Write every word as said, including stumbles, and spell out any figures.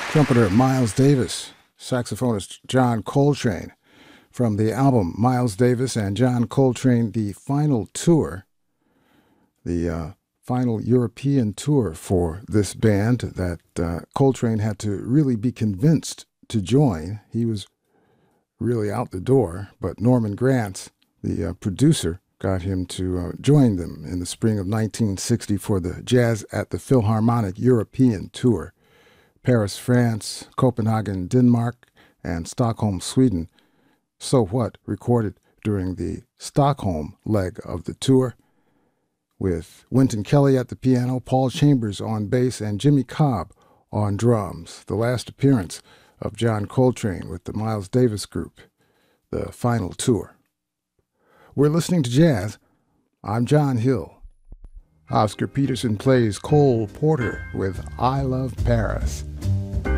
Trumpeter Miles Davis, saxophonist John Coltrane. From the album Miles Davis and John Coltrane, The Final Tour, the uh, final European tour for this band that uh, Coltrane had to really be convinced to join. He was really out the door, but Norman Granz, the uh, producer, got him to uh, join them in the spring of nineteen sixty for the Jazz at the Philharmonic European Tour. Paris, France, Copenhagen, Denmark, and Stockholm, Sweden. So What, recorded during the Stockholm leg of the tour, with Wynton Kelly at the piano, Paul Chambers on bass, and Jimmy Cobb on drums. The last appearance of John Coltrane with the Miles Davis Group, The Final Tour. We're listening to jazz. I'm John Hill. Oscar Peterson plays Cole Porter with I Love Paris.